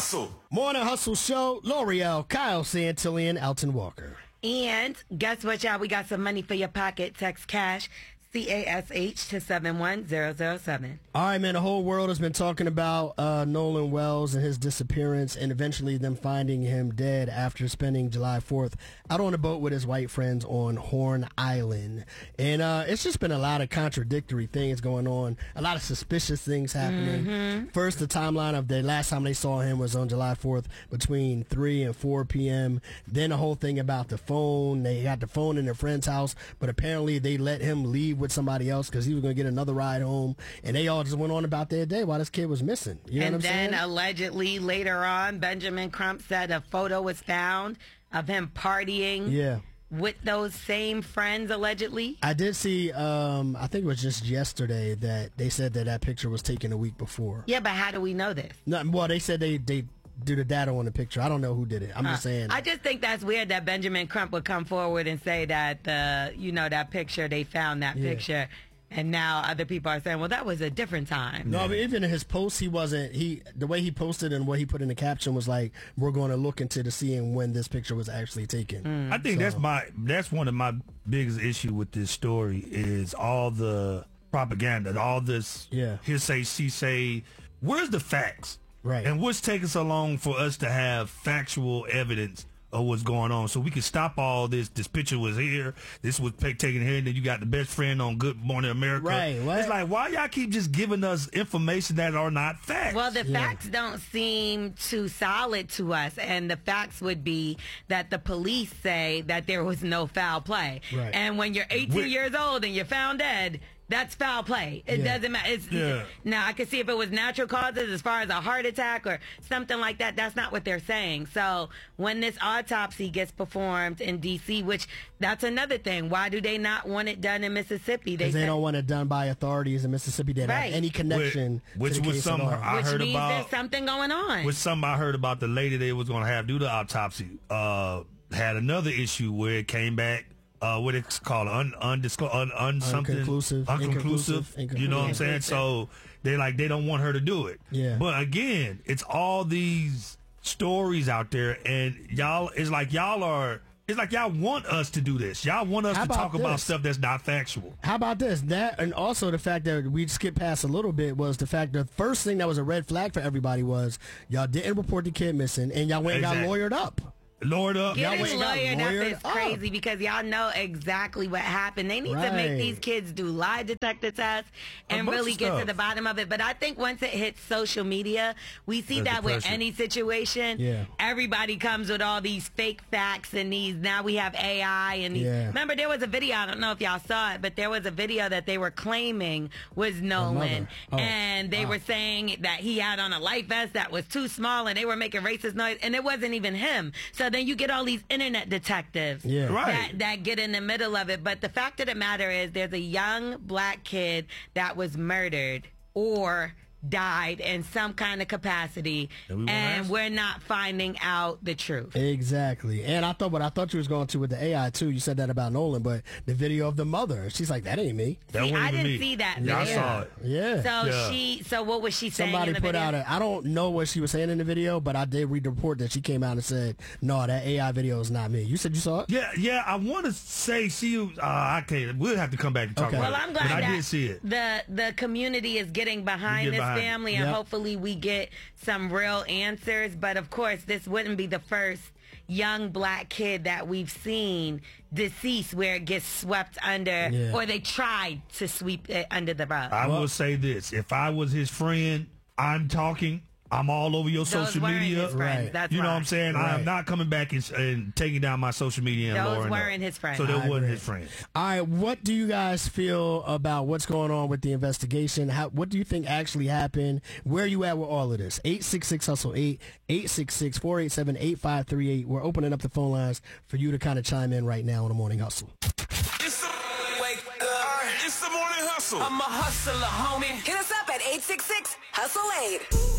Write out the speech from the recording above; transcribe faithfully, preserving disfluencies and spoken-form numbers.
Hustle. Morning Hustle Show. L'Oreal, Kyle Santillan, Elton Walker. And guess what, y'all? We got some money for your pocket. Text cash, C A S H, to seven one zero zero seven. All right, man. The whole world has been talking about uh, Nolan Wells and his disappearance and eventually them finding him dead after spending July fourth out on a boat with his white friends on Horn Island. And uh, it's just been a lot of contradictory things going on, a lot of suspicious things happening. Mm-hmm. First, the timeline of the last time they saw him was on July fourth between three and four p.m. Then the whole thing about the phone. They got the phone in their friend's house, but apparently they let him leave with somebody else because he was going to get another ride home, and they all just went on about their day while this kid was missing. You know and what I'm then saying? Allegedly later on, Benjamin Crump said a photo was found of him partying Yeah. with those same friends, allegedly. I did see, um, I think it was just yesterday that they said that that picture was taken a week before. Yeah, but how do we know this? No, well, they said they, they do the data on the picture. I don't know who did it. I'm Uh, just saying. I just think that's weird that Benjamin Crump would come forward and say that the, you know, that picture, they found that Yeah. picture. And now other people are saying, well, that was a different time. No, but even in his post, he wasn't, he, the way he posted and what he put in the caption was like, we're going to look into the seeing when this picture was actually taken. Mm. I think So- that's my that's one of my biggest issue with this story is all the propaganda, all this Yeah. he say, she say. Where's the facts? Right. And what's taking so long for us to have factual evidence of what's going on so we can stop all this? This picture was here, this was pe- taken here, and then you got the best friend on Good Morning America. Right, what? It's like, why y'all keep just giving us information that are not facts? Well, the Yeah. facts don't seem too solid to us, and the facts would be that the police say that there was no foul play. Right. And when you're eighteen Wait. years old and you're found dead, that's foul play. It Yeah. doesn't matter. It's, Yeah. Now, I could see if it was natural causes as far as a heart attack or something like that. That's not what they're saying. So when this autopsy gets performed in D C, which that's another thing. Why do they not want it done in Mississippi? Because they said- don't want it done by authorities in Mississippi that Right. have any connection Which- to which the was case some- at all. I which heard means about- there's something going on. With something I heard about the lady they was going to have do the autopsy, uh, had another issue where it came back, uh, what it's called, un, undisclosed, un, un something, Unconclusive. unconclusive. Inconclusive. You know what I'm saying? Inconclusive. So they like they don't want her to do it. Yeah. But again, it's all these stories out there, and y'all, it's like y'all are. It's like y'all want us to do this. Y'all want us How to about talk about this? stuff that's not factual. How about this? That and also the fact that we skipped past a little bit was the fact the first thing that was a red flag for everybody was y'all didn't report the kid missing and y'all went and got Exactly. lawyered up. Lord up. Y'all Getting went and got lawyered up lawyered is up. crazy because y'all know exactly what happened. They need to Right. make these kids do lie detector tests and bunch really of get to stuff. the bottom of it. But I think once it hits social media, we see The that with depression. any situation. Yeah. Everybody comes with all these fake facts and these, now we have A I and these. Yeah. Remember there was a video, I don't know if y'all saw it, but there was a video that they were claiming was Nolan. mother. Oh, and they wow. were saying that he had on a life vest that was too small and they were making racist noise and it wasn't even him. So then you get all these internet detectives Yeah. Right. that, that get in the middle of it. But the fact of the matter is there's a young black kid that was murdered or died in some kind of capacity, And we won't and ask? we're not finding out the truth. Exactly. And I thought what I thought you was going to with the A I too. You said that about Nolan, but the video of the mother, she's like, that ain't me. That See, wasn't I even didn't me. see that Yeah, I video. saw it. Yeah. So Yeah. she, so what was she saying Somebody in the put video? out a, I don't know what she was saying in the video, but I did read the report that she came out and said, no, that A I video is not me. You said you saw it? Yeah, yeah. I want to say, see you. Uh, I can't. We'll have to come back and talk Okay. about Well, it. I'm glad but I that did see it. the the community is getting behind We get this behind it. family, and Yep. hopefully we get some real answers. But of course, this wouldn't be the first young black kid that we've seen deceased where it gets swept under, Yeah. or they tried to sweep it under the rug. I Well- will say this: if I was his friend, I'm talking. I'm all over your Those social weren't media. his friends. Right. That's You know why. what I'm saying? I Right. am not coming back and, and taking down my social media and Those lowering weren't up. his friends. So they I wasn't agree. his friends. All right, what do you guys feel about what's going on with the investigation? How, what do you think actually happened? Where are you at with all of this? eight six six hustle eight, eight six six, four eight seven, eight five three eight. We're opening up the phone lines for you to kind of chime in right now on the Morning Hustle. It's the wake up. It's the morning hustle. I'm a hustler, homie. Hit us up at eight six six hustle eight.